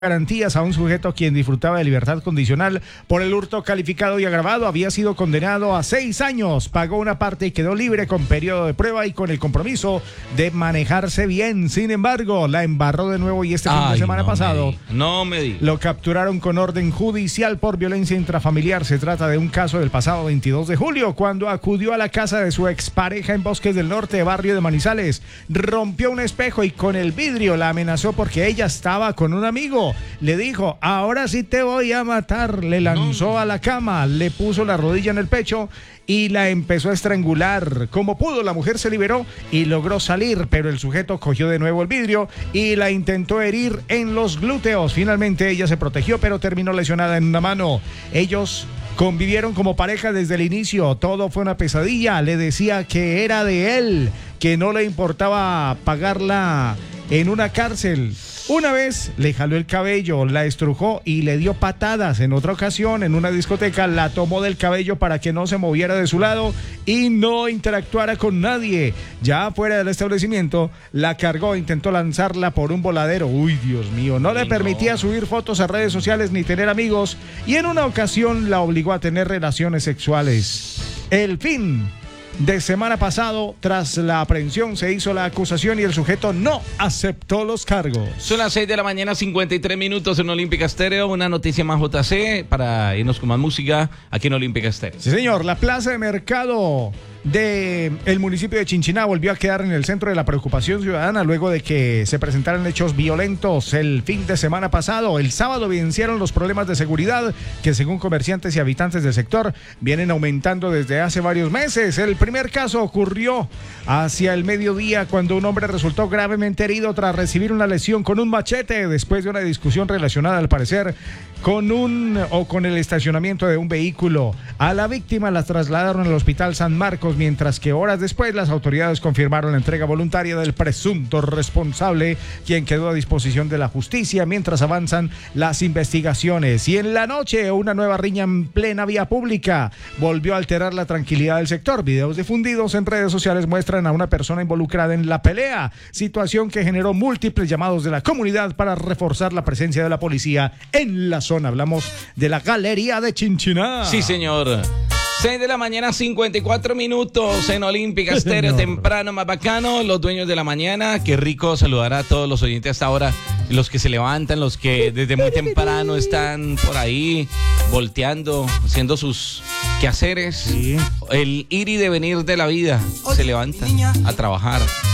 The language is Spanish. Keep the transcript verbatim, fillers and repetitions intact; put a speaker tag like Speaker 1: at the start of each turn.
Speaker 1: Garantías a un sujeto quien disfrutaba de libertad condicional por el hurto calificado y agravado. Había sido condenado a seis años, pagó una parte y quedó libre con periodo de prueba y con el compromiso de manejarse bien. Sin embargo, la embarró de nuevo y este Ay, fin de semana
Speaker 2: no
Speaker 1: pasado
Speaker 2: me no me di.
Speaker 1: lo capturaron con orden judicial por violencia intrafamiliar. Se trata de un caso del pasado veintidós de julio, cuando acudió a la casa de su expareja en Bosques del Norte, barrio de Manizales. Rompió un espejo y con el vidrio la amenazó porque ella estaba con un amigo. Le dijo, ahora sí te voy a matar. Le lanzó no. a la cama, le puso la rodilla en el pecho y la empezó a estrangular. Como pudo, la mujer se liberó y logró salir, pero el sujeto cogió de nuevo el vidrio y la intentó herir en los glúteos. Finalmente ella se protegió, pero terminó lesionada en una mano. Ellos convivieron como pareja desde el inicio. Todo fue una pesadilla. Le decía que era de él, que no le importaba pagarla en una cárcel. Una vez le jaló el cabello, la estrujó y le dio patadas. En otra ocasión, en una discoteca, la tomó del cabello para que no se moviera de su lado y no interactuara con nadie. Ya fuera del establecimiento, la cargó e intentó lanzarla por un voladero. Uy, Dios mío, no le permitía subir fotos a redes sociales ni tener amigos, y en una ocasión la obligó a tener relaciones sexuales. El fin de semana pasado, tras la aprehensión, se hizo la acusación y el sujeto no aceptó los cargos.
Speaker 2: Son las seis de la mañana, cincuenta y tres minutos en Olímpica Estéreo. Una noticia más J C para irnos con más música aquí en Olímpica Estéreo.
Speaker 1: Sí, señor. La plaza de mercado de el municipio de Chinchiná volvió a quedar en el centro de la preocupación ciudadana luego de que se presentaran hechos violentos el fin de semana pasado. El sábado evidenciaron los problemas de seguridad que, según comerciantes y habitantes del sector, vienen aumentando desde hace varios meses. El primer caso ocurrió hacia el mediodía, cuando un hombre resultó gravemente herido tras recibir una lesión con un machete después de una discusión relacionada, al parecer, con un o con el estacionamiento de un vehículo. A la víctima la trasladaron al Hospital San Marcos, mientras que horas después las autoridades confirmaron la entrega voluntaria del presunto responsable, quien quedó a disposición de la justicia mientras avanzan las investigaciones. Y en la noche, una nueva riña en plena vía pública volvió a alterar la tranquilidad del sector. Videos difundidos en redes sociales muestran a una persona involucrada en la pelea, situación que generó múltiples llamados de la comunidad para reforzar la presencia de la policía en la zona. Hablamos de la galería de Chinchiná.
Speaker 2: Sí, señor. seis de la mañana, cincuenta y cuatro minutos en Olímpica Estéreo, temprano, más bacano. Los dueños de la mañana, qué rico saludar a todos los oyentes hasta ahora, los que se levantan, los que desde muy temprano están por ahí volteando, haciendo sus quehaceres. Sí. El ir y devenir de la vida, se levantan a trabajar.